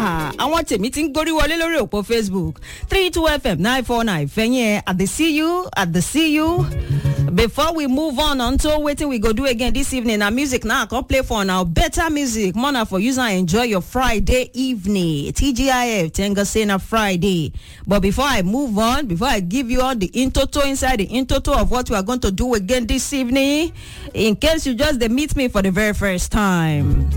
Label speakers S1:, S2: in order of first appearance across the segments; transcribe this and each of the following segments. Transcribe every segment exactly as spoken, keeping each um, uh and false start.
S1: àwọn tèmi ti ń gorí wọlé lórí òpó Facebook three two F M nine four nine fẹ́yìn ẹ̀ at the see you at the see you. Before we move on unto wetin we go do again this evening, na music now I can play for now. Better music, more na for you and enjoy your Friday evening. T G I F, Tenga say na Friday. But before I move on, before I give you all the in-toto inside the in-toto of what we are going to do again this evening, in case you just they meet me for the very first time.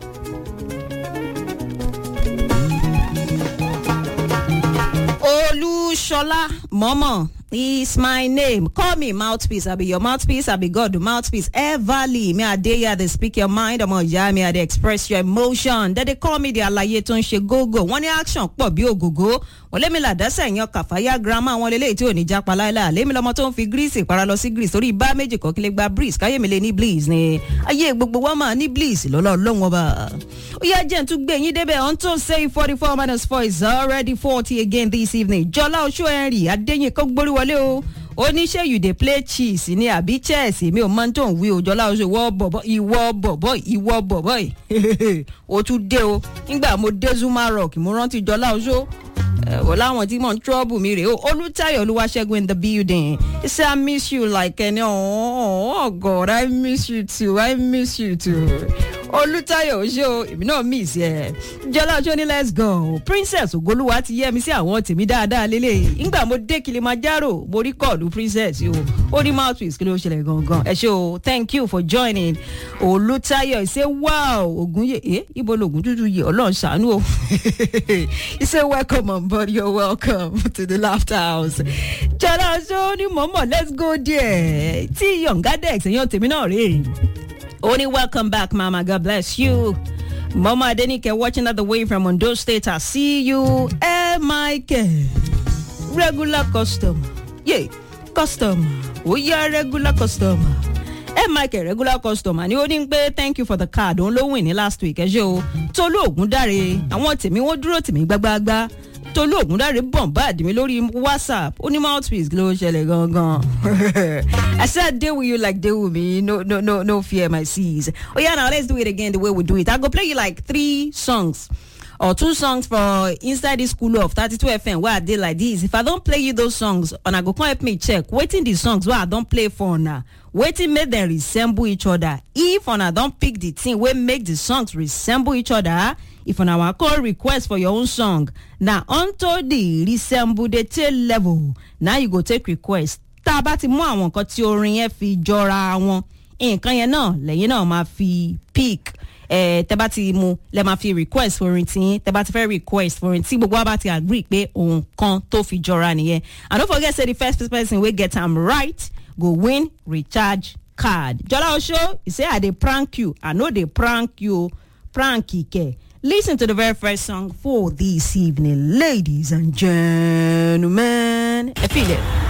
S1: Olushola Momo is my name. Call me mouthpiece. I'll be your mouthpiece. I'll be God, the mouthpiece. Everly, me a day here they speak your mind. I'm on yeah, me a they express your emotion. Then they call me the alaye ton she go go. One action pop bio go go. Well, let me la dasa in your kafaya grandma. One lele to ni japa laila. Let me la moton fi grease. Paralosi grease. Sorry, ba meji kokile ba breeze. Kaye me le ni bleeze ne. Aye gbogbo wama ni bleeze. Lolo long over. Oya jen to gbe yin debe until say forty-four minus four is already forty again this evening. Jola Osho Henry. Adenye kokbolu wale o. Oníṣẹ́ you dey play chess ní àbí chess mi ò mọ̀ tó ń wí o Jọlá Oṣó ìwọ bọ̀bọ̀ ìwọ bọ̀bọ̀ ìwọ bọ̀bọ̀ o tún dé o nígbà mo dé Zuma Rock mo rántí Jọlá Oṣó wọ́n láwọn tí mò ń trouble mi rè o Olútáyọ̀ Olúwaṣẹ́gun in the building. He say I miss you like any oh, oh God I miss you too I miss you too. Olútáyọ̀ Oṣó èmi náà miss ẹ Jọlá Oṣó ní let's go. Princess Ògolúwa ti yẹ mi sí àwọn tèmi dáadáa lélẹ̀ nígbà mo dé Kilimanjaro mo rí kọ́ọ̀lù princess yìí o ó ní mouthpiece kí ló ṣẹlẹ̀ gangan ẹ ṣé o thank you for joining. Olútáyọ̀ ṣe wow Ògúnyè ẹ ibo lògùn dúdú yìí Ọlọ́run ṣàánú o. He say welcome on board you're welcome to the Laughter House. Jọlá Oṣó ní mọ̀mọ́ let's go there tí yọ̀ǹgá dex èèyàn tèmi náà rèé. Only welcome back, Mama. God bless you. Mama Adenike watching all the way from Ondo State. I see you. Hey, Mike. Regular customer. Yeah, customer. Oh, yeah, regular customer. Hey, Mike, regular customer. Ni odi npe thank you for the card. Don't lo win last week. Ẹ ṣé o. Tolu Ogundare. Àwọn tèmi wọ́n dúró tèmi gbàgbàgbà. Tolu Ogundare bombard mi lórí WhatsApp. Ó ní mouthpiece ló ṣẹlẹ̀ gangan. I said deal with you like deal with me. No, no, no, no fear my seas. Oh yeah, now let's do it again the way we do it. I'll go play you like three songs or two songs for inside this school of thirty-two F M where I did like this. If I don't play you those songs, and I go come help me check waiting the songs where I don't play for now. Waiting make them resemble each other. If on I don't pick the thing where make the songs resemble each other. If on I call request for your own song, now onto the resemble the tail level. Now you go take request. Tá bá ti mú àwọn nǹkan tí orin yẹn fi jọra wọn nǹkan yẹn náà lẹ́yìn náà máa fi pick eh tẹ́ bá ti mú lẹ́ máa fi request for orin tí tẹ́ bá ti fẹ́ request for orin tí gbogbo wa bá ti agree pé ohun kan tó fi jọra nìyẹn. And don't forget say the first person wey get am right go win recharge card. Jọlá Oṣó, you say I dey prank you. I no dey prank you. Prank ike. Listen to the very first song for this evening, ladies and gentlemen. I feel it.